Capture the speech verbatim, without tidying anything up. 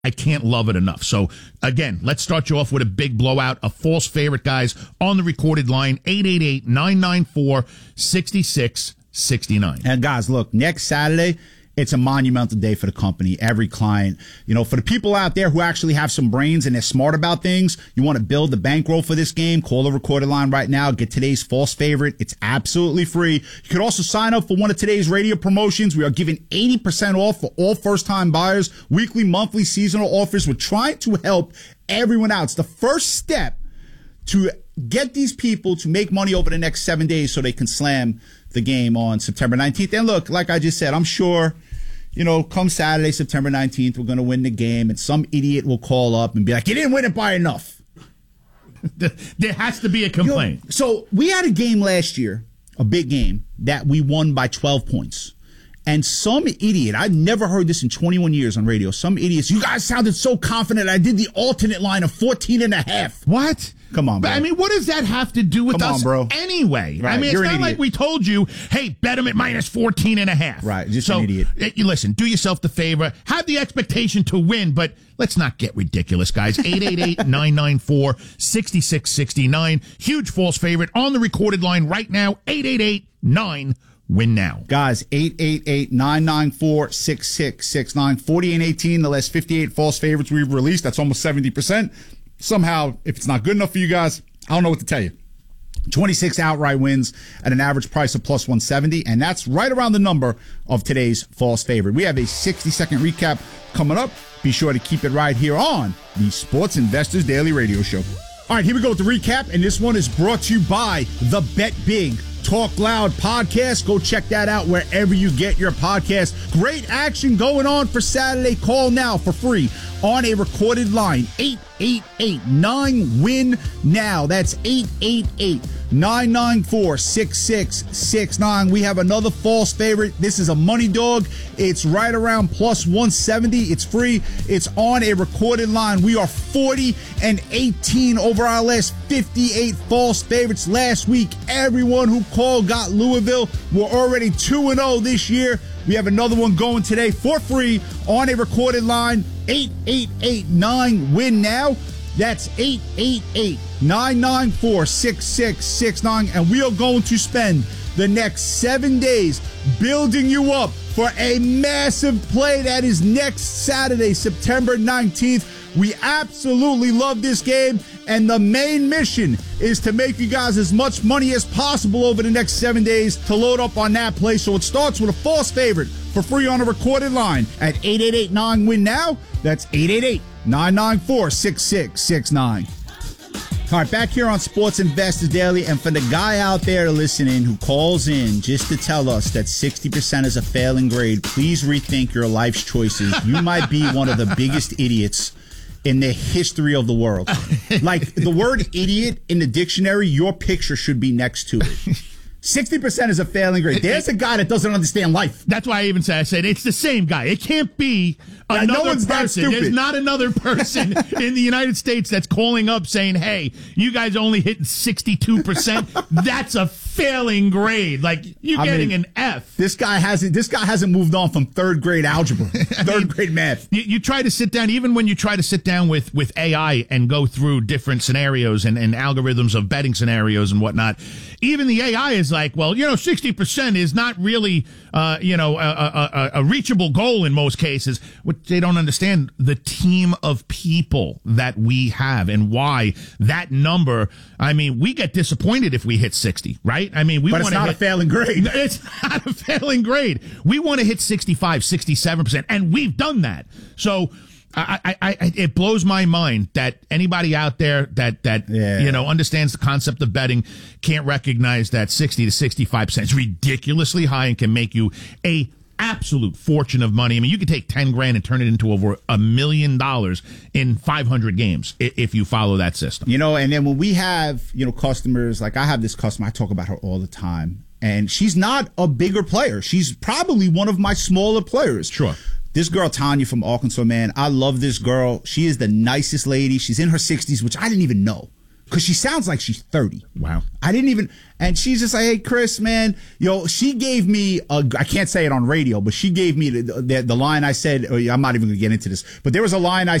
I can't love it enough. So, again, let's start you off with a big blowout. A false favorite, guys, on the recorded line, eight eight eight, nine nine four, six six six nine. And, guys, look, next Saturday, it's a monumental day for the company, every client. You know, for the people out there who actually have some brains and they're smart about things, you want to build the bankroll for this game, call the recorded line right now. Get today's false favorite. It's absolutely free. You could also sign up for one of today's radio promotions. We are giving eighty percent off for all first-time buyers, weekly, monthly, seasonal offers. We're trying to help everyone out. It's the first step to get these people to make money over the next seven days so they can slam the game on September nineteenth. And look, like I just said, I'm sure, you know, come Saturday, September nineteenth, we're going to win the game, and some idiot will call up and be like, you didn't win it by enough. There has to be a complaint. You know, so we had a game last year, a big game, that we won by twelve points. And some idiot, I've never heard this in twenty-one years on radio, some idiots, you guys sounded so confident I did the alternate line of fourteen and a half. What? Come on, bro. But, I mean, what does that have to do with Come us on, bro. anyway? Right. I mean, You're it's an not idiot. like we told you, hey, bet them at minus fourteen and a half. Right, just so, an idiot. Uh, you listen, do yourself the favor. Have the expectation to win, but let's not get ridiculous, guys. eight eight eight, nine nine four, six six six nine. Huge false favorite on the recorded line right now, eight eight eight, nine win now. Guys, eight eight eight, nine nine four, six six six nine. forty and eighteen, the last fifty-eight false favorites we've released. That's almost seventy percent. Somehow, if it's not good enough for you guys, I don't know what to tell you. twenty-six outright wins at an average price of plus one seventy, and that's right around the number of today's false favorite. We have a sixty-second recap coming up. Be sure to keep it right here on the Sports Investors Daily Radio Show. All right, here we go with the recap, and this one is brought to you by the Bet Big Talk Loud podcast. Go check that out wherever you get your podcast. Great action going on for Saturday. Call now for free on a recorded line. eight eight eight, nine win now. That's eight eight eight, nine nine four, six six six nine. We have another false favorite. This is a money dog. It's right around plus one seventy. It's free. It's on a recorded line. We are forty and eighteen over our last fifty-eight false favorites last week. Everyone who called got Louisville. We're already two and oh this year. We have another one going today for free on a recorded line. eight eight eight, nine win now. That's eight eight eight, nine nine four, six six six nine. And we are going to spend the next seven days building you up for a massive play that is next Saturday, September nineteenth. We absolutely love this game, and the main mission is to make you guys as much money as possible over the next seven days to load up on that play. So it starts with a false favorite for free on a recorded line at eight eight eight, nine win now. That's eight eight eight, nine nine four, six six six nine. All right, back here on Sports Investors Daily, and for the guy out there listening who calls in just to tell us that sixty percent is a failing grade, please rethink your life's choices. You might be one of the biggest idiots in the history of the world. Like, the word idiot in the dictionary, your picture should be next to it. sixty percent is a failing grade. There's a guy that doesn't understand life. That's why I even said, I said, it's the same guy. It can't be Yeah, another no one's that person. stupid. There's not another person in the United States that's calling up saying, hey, you guys only hitting sixty-two percent. That's a failing grade. Like, you're I getting mean, an F. This guy hasn't this guy hasn't moved on from third grade algebra, third mean, grade math. You, you try to sit down, even when you try to sit down with, with A I and go through different scenarios and, and algorithms of betting scenarios and whatnot, even the A I is like, well, you know, sixty percent is not really, uh, you know, a, a, a, a reachable goal in most cases. What they don't understand, the team of people that we have and why that number, I mean, we get disappointed if we hit sixty, right? I mean, we But it's want to not hit, a failing grade. It's not a failing grade. We want to hit sixty-five, sixty-seven percent, and we've done that. So I, I, I, it blows my mind that anybody out there that, that Yeah. you know, understands the concept of betting can't recognize that sixty to sixty-five percent is ridiculously high and can make you a absolute fortune of money. I mean, you could take ten grand and turn it into over a million dollars in five hundred games if you follow that system. You know, and then when we have, you know, customers, like I have this customer, I talk about her all the time, and she's not a bigger player. She's probably one of my smaller players. Sure. This girl, Tanya from Arkansas, man, I love this girl. She is the nicest lady. She's in her sixties, which I didn't even know. because she sounds like she's thirty. Wow. I didn't even, and she's just like, hey, Chris, man, yo, she gave me, a, I can't say it on radio, but she gave me the, the, the line I said, oh, I'm not even going to get into this, but there was a line I